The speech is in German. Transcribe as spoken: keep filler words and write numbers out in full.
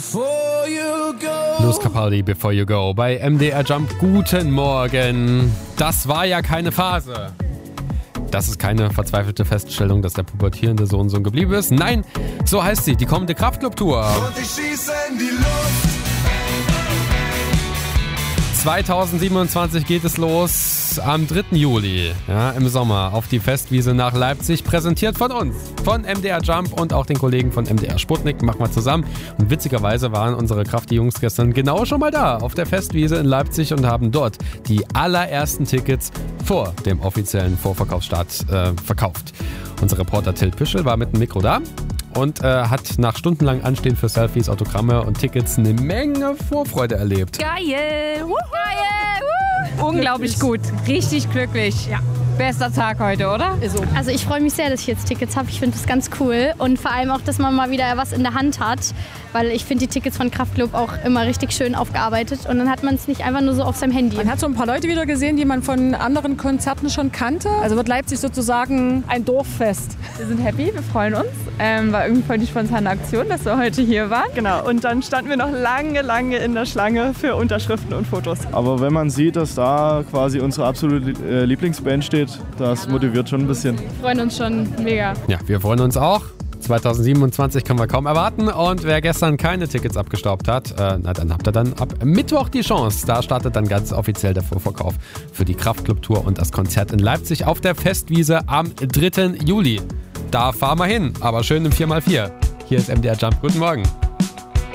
Luz Capaldi, Before You Go bei M D R Jump. Guten Morgen. Das war ja keine Phase. Das ist keine verzweifelte Feststellung, dass der pubertierende Sohn so geblieben ist. Nein, so heißt sie, die kommende Kraftclub-Tour. Und ich schieße in die Luft. zweitausendsiebenundzwanzig geht es los am dritten Juli, ja, im Sommer auf die Festwiese nach Leipzig, präsentiert von uns, von M D R Jump und auch den Kollegen von M D R Sputnik, machen wir zusammen. Und witzigerweise waren unsere Krafti-Jungs gestern genau schon mal da auf der Festwiese in Leipzig und haben dort die allerersten Tickets vor dem offiziellen Vorverkaufsstart äh, verkauft. Unser Reporter Till Püschel war mit dem Mikro da und äh, hat nach stundenlang Anstehen für Selfies, Autogramme und Tickets eine Menge Vorfreude erlebt. Geil! Wuhu. Geil! Wuhu. Unglaublich gut. Richtig glücklich. Ja. Bester Tag heute, oder? Ist so. Also ich freue mich sehr, dass ich jetzt Tickets habe. Ich finde das ganz cool. Und vor allem auch, dass man mal wieder was in der Hand hat. Weil ich finde die Tickets von Kraftclub auch immer richtig schön aufgearbeitet. Und dann hat man es nicht einfach nur so auf seinem Handy. Man hat so ein paar Leute wieder gesehen, die man von anderen Konzerten schon kannte. Also wird Leipzig sozusagen ein Dorffest. Wir sind happy, wir freuen uns. Ähm, war irgendwie voll die spontane Aktion, dass wir heute hier waren. Genau, und dann standen wir noch lange, lange in der Schlange für Unterschriften und Fotos. Aber wenn man sieht, dass da quasi unsere absolute Lieblingsband steht, das motiviert schon ein bisschen. Wir freuen uns schon mega. Ja, wir freuen uns auch. zweitausendsiebenundzwanzig können wir kaum erwarten. Und wer gestern keine Tickets abgestaubt hat, äh, na, dann habt ihr dann ab Mittwoch die Chance. Da startet dann ganz offiziell der Vorverkauf für die Kraftclub-Tour und das Konzert in Leipzig auf der Festwiese am dritten Juli. Da fahren wir hin, aber schön im vier mal vier. Hier ist M D R Jump. Guten Morgen.